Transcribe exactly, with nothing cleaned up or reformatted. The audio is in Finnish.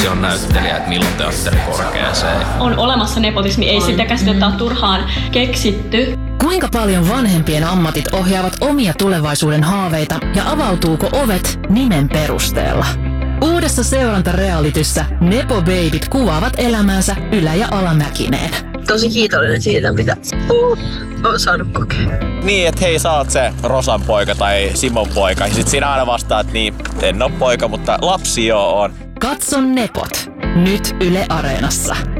on näyttelijä, että milloin teatteri korkeaseen. On olemassa nepotismi, ei sitä käsitettä ole turhaan keksitty. Kuinka paljon vanhempien ammatit ohjaavat omia tulevaisuuden haaveita ja avautuuko ovet nimen perusteella? Uudessa seurantarealityssä Nepo Babyt kuvaavat elämäänsä ylä- ja alamäkineen. Tosi kiitollinen siitä, mitä uh, on saanut kokea. Niin, että hei, sä oot se Rosan poika tai Simon poika. Ja sit siinä aina vastaa, että niin, en oo poika, mutta lapsi joo on. Katso Nepot. Nyt Yle Areenassa.